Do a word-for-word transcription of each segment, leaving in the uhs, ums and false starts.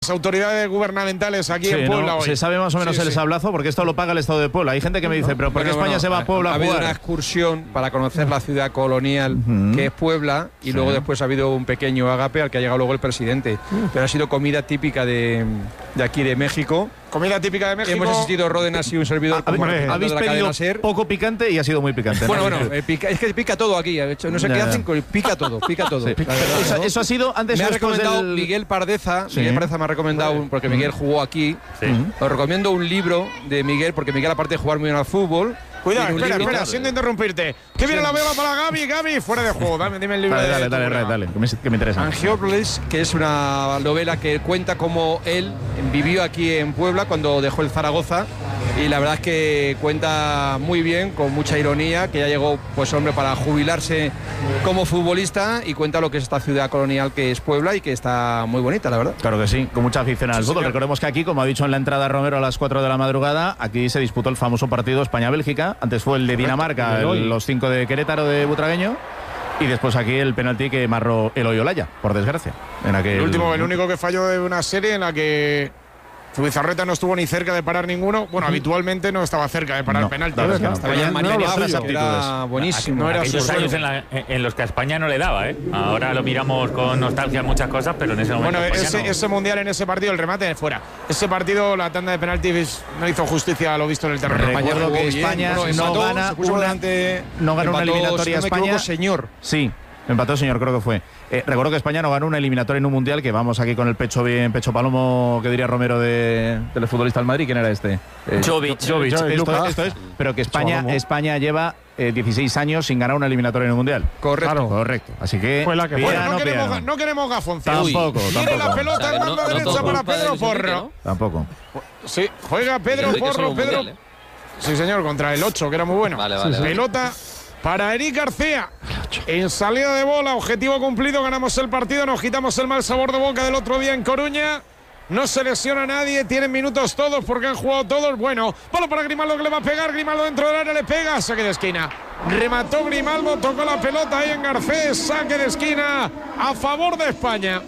Las autoridades gubernamentales aquí sí, en Puebla ¿no? hoy. Se sabe más o menos sí, el sí. sablazo porque esto lo paga el Estado de Puebla. Hay gente que me dice, pero ¿por qué bueno, España bueno, se va a Puebla ha, a jugar? Ha jugar? habido una excursión para conocer la ciudad colonial uh-huh. que es Puebla y sí. luego después ha habido un pequeño agape al que ha llegado luego el presidente. Uh-huh. Pero ha sido comida típica de, de aquí de México. Comida típica de México. Hemos asistido Ródenas y un servidor. A, hombre, habéis pedido Ser. poco picante y ha sido muy picante. Bueno, ¿no? bueno, eh, pica, es que pica todo aquí. No sé ya, qué ya. hacen, pica todo, pica todo. Sí. Verdad, eso, ¿no? eso ha sido antes. Me ha recomendado del... Miguel Pardeza. Sí. Miguel Pardeza me ha recomendado, vale. porque Miguel jugó aquí. Sí. Os recomiendo un libro de Miguel, porque Miguel, aparte de jugar muy bien al fútbol. Cuidado, espera, libro, espera, siento interrumpirte. Que viene sí. la beba para Gaby, Gaby, fuera de juego. Dame, dime el libro. Dale, de dale, dale, dale, dale, que me, que me interesa. Angiópolis, que es una novela que cuenta cómo él vivió aquí en Puebla cuando dejó el Zaragoza. Y la verdad es que cuenta muy bien, con mucha ironía, que ya llegó, pues hombre, para jubilarse como futbolista y cuenta lo que es esta ciudad colonial que es Puebla y que está muy bonita, la verdad. Claro que sí, con mucha afición al sí, fútbol. Señor. Recordemos que aquí, como ha dicho en la entrada Romero a las cuatro de la madrugada, aquí se disputó el famoso partido España-Bélgica. Antes fue el de Dinamarca, el, los cinco de Querétaro de Butragueño. Y después aquí el penalti que marró Eloy Olaya, por desgracia. En aquel... El último, el único que falló de una serie en la que Zubizarreta no estuvo ni cerca de parar ninguno. Bueno, uh-huh. habitualmente no estaba cerca de parar no, penalti. No, no, estaba ya en otras actitudes. Buenísimo. No era esos años en, la, en los que a España no le daba, ¿eh? Ahora lo miramos con nostalgia muchas cosas, pero en ese momento. Bueno, ese, no. ese mundial en ese partido, el remate de fuera. Ese partido, la tanda de penaltis no hizo justicia a lo visto en el terreno. Recuerdo que España no, no gana una, no gana una eliminatoria a si no España. Señor. Sí. Empató, señor, creo que fue. Eh, recuerdo que España no ganó una eliminatoria en un mundial, que vamos aquí con el pecho bien, pecho palomo, que diría Romero de, del futbolista del Madrid. ¿Quién era este? Eh, Jovic. Jovic. Esto, esto, esto es, pero que España, España lleva eh, dieciséis años sin ganar una eliminatoria en un mundial. Correcto. Claro. Correcto. Así que. Pues la que bueno, no, queremos, no queremos gafoncillos. Tampoco. Tiene la pelota en banda no, derecha no para Pedro Porro. ¿no? Tampoco. Sí, juega Pedro Porro. Pedro. Mundial, ¿eh? Sí, señor, contra el ocho, que era muy bueno. Vale, vale. Sí, pelota. Para Eric García, en salida de bola, objetivo cumplido, ganamos el partido, nos quitamos el mal sabor de boca del otro día en Coruña. No se lesiona nadie, tienen minutos todos porque han jugado todos. Bueno, bola para Grimaldo que le va a pegar, Grimaldo dentro del área le pega, saque de esquina. Remató Grimaldo, tocó la pelota ahí en Garcés, saque de esquina a favor de España.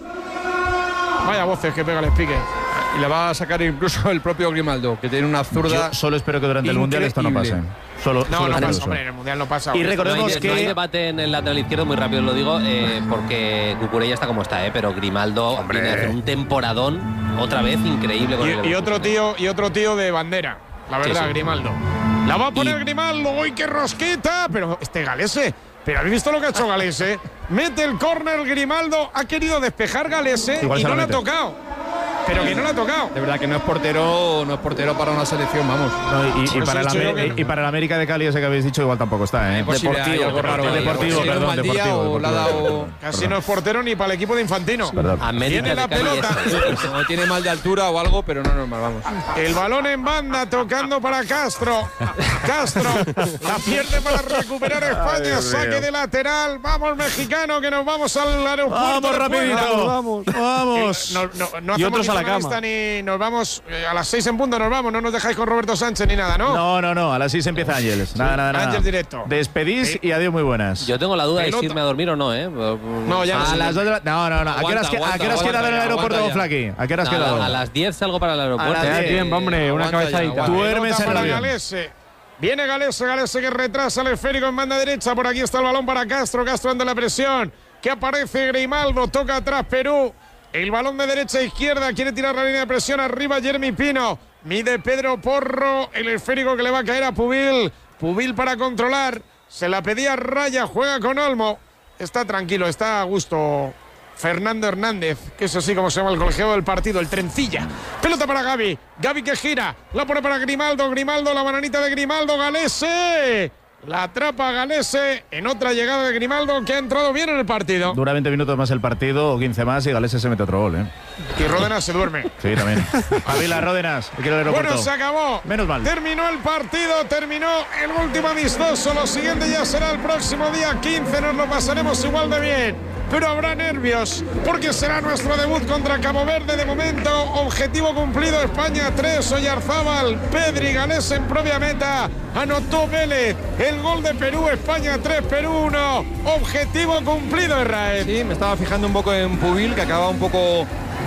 Vaya voces que pega el Espique. Y la va a sacar incluso el propio Grimaldo, que tiene una zurda. Yo solo espero que durante el Mundial esto no pase. Solo, no, solo no pasa, hombre, en el Mundial no pasa. Y recordemos no hay, que... No hay debate en el lateral izquierdo, muy rápido lo digo, eh, porque Cucurella está como está, eh, pero Grimaldo hombre. viene a hacer un temporadón, otra vez, increíble. Con y, el y, otro tío, y otro tío de bandera, la verdad, sí, sí. Grimaldo. La va a poner y... Grimaldo, ¡uy, qué rosquita! Pero este Galese... Pero ¿habéis visto lo que ha hecho Galese? Mete el córner Grimaldo, ha querido despejar Galese y no le ha tocado. Pero que no le ha tocado. De verdad que no es portero, no es portero para una selección, vamos. No, y, y, para el Amer- y para el América de Cali, ese que habéis dicho, igual tampoco está, ¿eh? Deportivo, deportivo, raro, deportivo, sí, perdón, mal día deportivo, o la ha dado... Casi no es portero ni para el equipo de Infantino. Tiene la pelota. No tiene mal de altura o algo, pero no es normal, vamos. El balón en banda, tocando para Castro. Castro la pierde para recuperar España. Ay, saque de lateral. Vamos, mexicano, que nos vamos al aeropuerto. Vamos, rapidito. Vamos, vamos. No, no, no y otros a la cama. Ni nos vamos eh, a las seis en punto, nos vamos. No nos dejáis con Roberto Sánchez ni nada, ¿no? No, no, no. A las seis empieza Ángeles. Nada, nada, nada. Ángeles directo. Despedís sí. y adiós, muy buenas. Yo tengo la duda Pelota. de si irme a dormir o no, ¿eh? No, ya a no. las dos de la... No, no, no. ¿A qué hora has quedado en el aeropuerto, Flaqui? ¿A qué hora has quedado? A las diez salgo para el aeropuerto. A las tiempo, hombre. Una cabezadita. Duermes en el avión. Viene Galese, Galese que retrasa el esférico en banda derecha. Por aquí está el balón para Castro. Castro ante la presión. Que aparece Grimaldo. Toca atrás Perú. El balón de derecha a izquierda. Quiere tirar la línea de presión. Arriba Jeremy Pino. Mide Pedro Porro. El esférico que le va a caer a Pubil. Pubil para controlar. Se la pedía Raya. Juega con Olmo. Está tranquilo. Está a gusto Fernando Hernández, que es así como se llama el colegiado del partido, el trencilla. Pelota para Gaby. Gaby que gira. La pone para Grimaldo. Grimaldo, la bananita de Grimaldo. Galese. La atrapa Galese en otra llegada de Grimaldo que ha entrado bien en el partido. Dura veinte minutos más el partido o quince más y Galese se mete otro gol, ¿eh? Y Ródenas se duerme. Sí, también. Avila Ródenas. Bueno, se acabó. Menos mal. Terminó el partido, terminó el último amistoso. Lo siguiente ya será el próximo día quince. Nos lo pasaremos igual de bien. Pero habrá nervios porque será nuestro debut contra Cabo Verde. De momento, objetivo cumplido. España tres, Oyarzábal, Pedri, Galese en propia meta. Anotó Vélez. El gol de Perú, España tres, Perú uno. Objetivo cumplido, Israel. Sí, me estaba fijando un poco en Pubil, que acababa un poco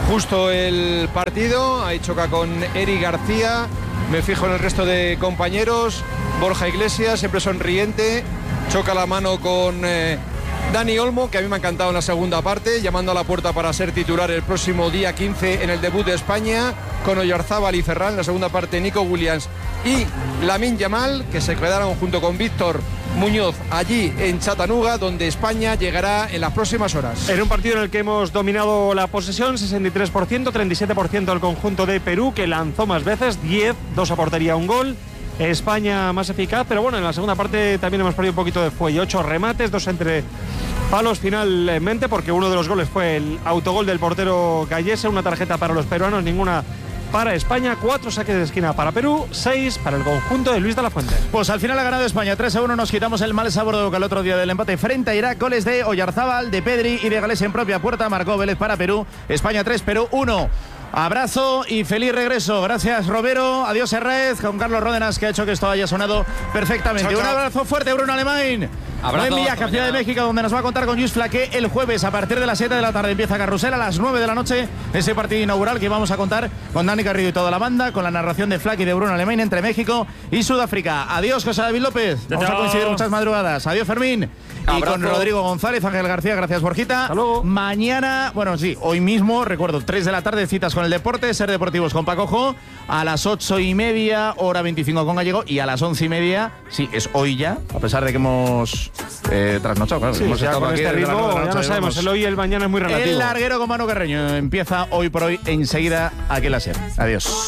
justo el partido. Ahí choca con Eric García. Me fijo en el resto de compañeros. Borja Iglesias, siempre sonriente. Choca la mano con eh, Dani Olmo, que a mí me ha encantado en la segunda parte, llamando a la puerta para ser titular el próximo día quince en el debut de España, con Oyarzábal y Ferran. En la segunda parte, Nico Williams y Lamine Yamal, que se quedaron junto con Víctor Muñoz allí en Chattanooga, donde España llegará en las próximas horas. En un partido en el que hemos dominado la posesión, sesenta y tres por ciento, treinta y siete por ciento el conjunto de Perú, que lanzó más veces, diez, dos a portería, un gol. España más eficaz, pero bueno, en la segunda parte también hemos perdido un poquito de fuelle. Ocho remates, dos entre palos finalmente, porque uno de los goles fue el autogol del portero Gallese, una tarjeta para los peruanos, ninguna para España, cuatro saques de esquina para Perú, seis para el conjunto de Luis de la Fuente. Pues al final ha ganado España tres a uno, nos quitamos el mal sabor de boca el otro día del empate frente a Irak. Goles de Oyarzábal, de Pedri y de Gales en propia puerta, marcó Vélez para Perú. España tres, Perú uno. Abrazo y feliz regreso. Gracias, Robero. Adiós, Herrez, con Carlos Ródenas, que ha hecho que esto haya sonado perfectamente. Chao, chao. Un abrazo fuerte, Bruno Alemán. Abrazo. Buen viaje a Ciudad de México, donde nos va a contar con Lluís Flaqué el jueves a partir de las siete de la tarde. Empieza Carrusel a las nueve de la noche. Ese partido inaugural que vamos a contar con Dani Carrillo y toda la banda, con la narración de Flaqué y de Bruno Alemán entre México y Sudáfrica. Adiós, José David López. Chao. Vamos a coincidir muchas madrugadas. Adiós, Fermín. Y abrazo. Con Rodrigo González, Ángel García, gracias, Borjita. Mañana, bueno, sí, hoy mismo, recuerdo, tres de la tarde, citas con el deporte, Ser Deportivos con Paco Jo, a las ocho y media, hora veinticinco con Gallego, y a las once y media, sí, es hoy ya, a pesar de que hemos eh, trasnochado, claro. Sí, hemos ya con este ritmo, ya no sabemos, vamos. El hoy y el mañana es muy relativo. El larguero con Manu Carreño empieza hoy por hoy, enseguida, aquí en la Ser. Adiós.